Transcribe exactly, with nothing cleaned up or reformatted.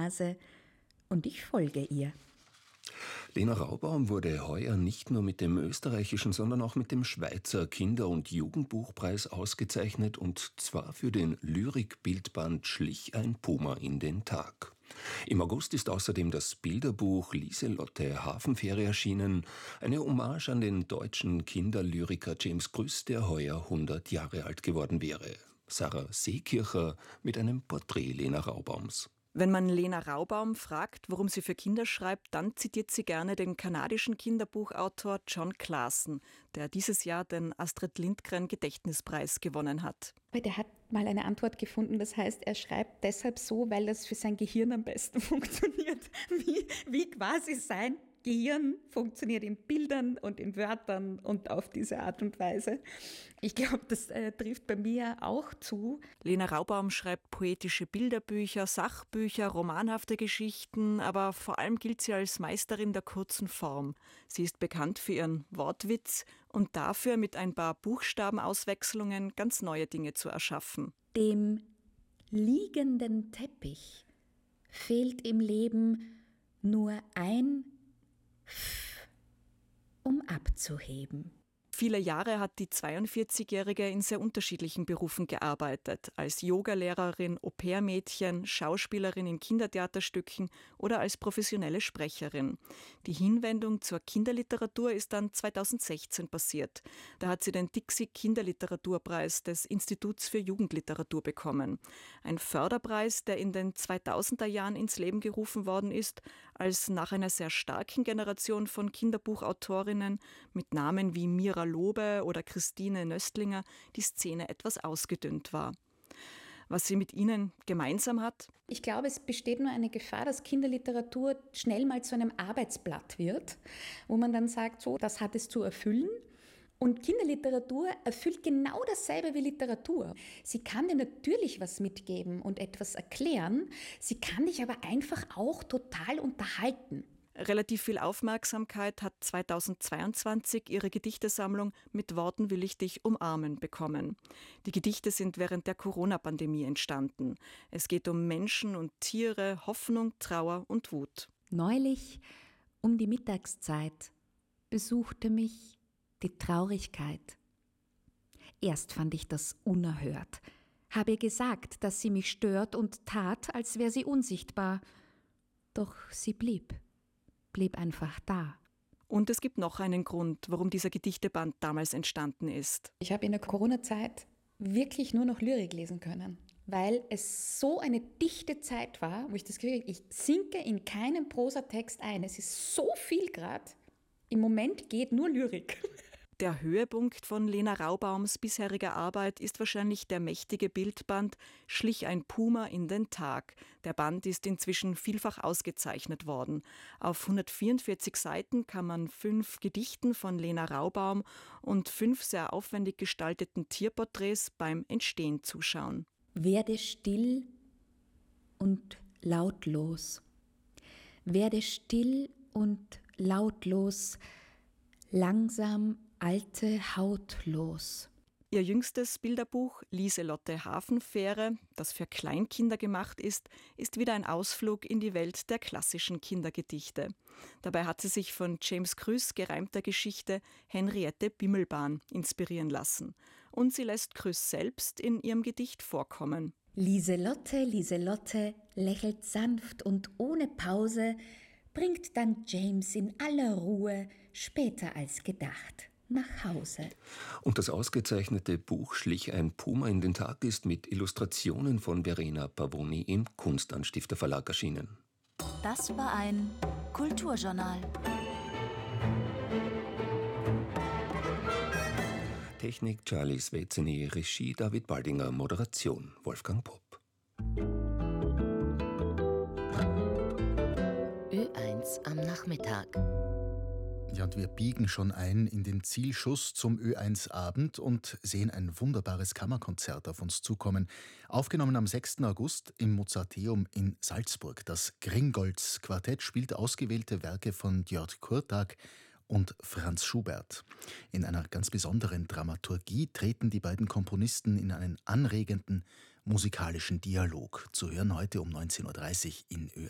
Nase und ich folge ihr. Lena Raubaum wurde heuer nicht nur mit dem österreichischen, sondern auch mit dem Schweizer Kinder- und Jugendbuchpreis ausgezeichnet, und zwar für den Lyrikbildband Schlich ein Puma in den Tag. Im August ist außerdem das Bilderbuch Lieselotte Hafenfähre erschienen, eine Hommage an den deutschen Kinderlyriker James Krüss, der heuer hundert Jahre alt geworden wäre. Sarah Seekircher mit einem Porträt Lena Raubaums. Wenn man Lena Raubaum fragt, warum sie für Kinder schreibt, dann zitiert sie gerne den kanadischen Kinderbuchautor John Klassen, der dieses Jahr den Astrid Lindgren Gedächtnispreis gewonnen hat. Der hat mal eine Antwort gefunden, das heißt, er schreibt deshalb so, weil das für sein Gehirn am besten funktioniert. Wie, wie quasi sein Gehirn funktioniert in Bildern und in Wörtern und auf diese Art und Weise. Ich glaube, das äh, trifft bei mir auch zu. Lena Raubaum schreibt poetische Bilderbücher, Sachbücher, romanhafte Geschichten, aber vor allem gilt sie als Meisterin der kurzen Form. Sie ist bekannt für ihren Wortwitz und dafür, mit ein paar Buchstabenauswechslungen ganz neue Dinge zu erschaffen. Dem liegenden Teppich fehlt im Leben nur ein F, um abzuheben. Viele Jahre hat die zweiundvierzigjährige in sehr unterschiedlichen Berufen gearbeitet. Als Yogalehrerin, Au-pair-Mädchen, Schauspielerin in Kindertheaterstücken oder als professionelle Sprecherin. Die Hinwendung zur Kinderliteratur ist dann zweitausendsechzehn passiert. Da hat sie den Dixi-Kinderliteraturpreis des Instituts für Jugendliteratur bekommen. Ein Förderpreis, der in den zweitausender Jahren ins Leben gerufen worden ist, als nach einer sehr starken Generation von Kinderbuchautorinnen mit Namen wie Mira Lobe oder Christine Nöstlinger die Szene etwas ausgedünnt war. Was sie mit ihnen gemeinsam hat? Ich glaube, es besteht nur eine Gefahr, dass Kinderliteratur schnell mal zu einem Arbeitsblatt wird, wo man dann sagt, so, das hat es zu erfüllen. Und Kinderliteratur erfüllt genau dasselbe wie Literatur. Sie kann dir natürlich was mitgeben und etwas erklären, sie kann dich aber einfach auch total unterhalten. Relativ viel Aufmerksamkeit hat zweitausendzweiundzwanzig ihre Gedichtesammlung Mit Worten will ich dich umarmen bekommen. Die Gedichte sind während der Corona-Pandemie entstanden. Es geht um Menschen und Tiere, Hoffnung, Trauer und Wut. Neulich, um die Mittagszeit, besuchte mich die Traurigkeit. Erst fand ich das unerhört, habe gesagt, dass sie mich stört und tat, als wäre sie unsichtbar. Doch sie blieb. blieb einfach da. Und es gibt noch einen Grund, warum dieser Gedichteband damals entstanden ist. Ich habe in der Corona-Zeit wirklich nur noch Lyrik lesen können, weil es so eine dichte Zeit war, wo ich das Gefühl habe, ich sinke in keinen Prosatext ein. Es ist so viel gerade. Im Moment geht nur Lyrik. Der Höhepunkt von Lena Raubaums bisheriger Arbeit ist wahrscheinlich der mächtige Bildband Schlich ein Puma in den Tag. Der Band ist inzwischen vielfach ausgezeichnet worden. Auf hundertvierundvierzig Seiten kann man fünf Gedichten von Lena Raubaum und fünf sehr aufwendig gestalteten Tierporträts beim Entstehen zuschauen. Werde still und lautlos. Werde still und lautlos, langsam alte Haut los. Ihr jüngstes Bilderbuch Lieselotte Hafenfähre, das für Kleinkinder gemacht ist, ist wieder ein Ausflug in die Welt der klassischen Kindergedichte. Dabei hat sie sich von James Krüss gereimter Geschichte Henriette Bimmelbahn inspirieren lassen. Und sie lässt Krüss selbst in ihrem Gedicht vorkommen. Lieselotte, Lieselotte lächelt sanft und ohne Pause, bringt dann James in aller Ruhe später als gedacht nach Hause. Und das ausgezeichnete Buch Schlich ein Puma in den Tag ist mit Illustrationen von Verena Pavoni im Kunstanstifter Verlag erschienen. Das war ein Kulturjournal. Technik Charlie Svezeny, Regie David Baldinger, Moderation Wolfgang Popp. Ö eins am Nachmittag. Ja, und wir biegen schon ein in den Zielschuss zum Ö eins Abend und sehen ein wunderbares Kammerkonzert auf uns zukommen. Aufgenommen am sechsten August im Mozarteum in Salzburg. Das Gringolds Quartett spielt ausgewählte Werke von György Kurtág und Franz Schubert. In einer ganz besonderen Dramaturgie treten die beiden Komponisten in einen anregenden musikalischen Dialog. Zu hören heute um neunzehn Uhr dreißig in Ö